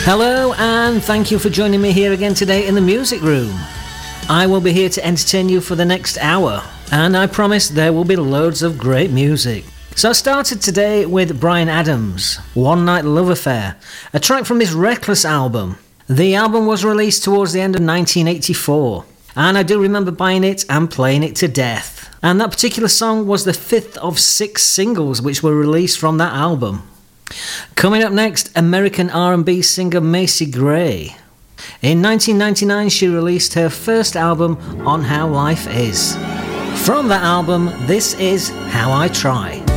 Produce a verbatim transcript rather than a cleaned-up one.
Hello, and thank you for joining me here again today in the Music Room. I will be here to entertain you for the next hour, and I promise there will be loads of great music. So I started today with Bryan Adams, One Night Love Affair, a track from his Reckless album. The album was released towards the end of nineteen eighty-four, and I do remember buying it and playing it to death. And that particular song was the fifth of six singles which were released from that album. Coming up next, American R and B singer Macy Gray. In nineteen ninety-nine, she released her first album, On How Life Is. From that album, this is How I Try.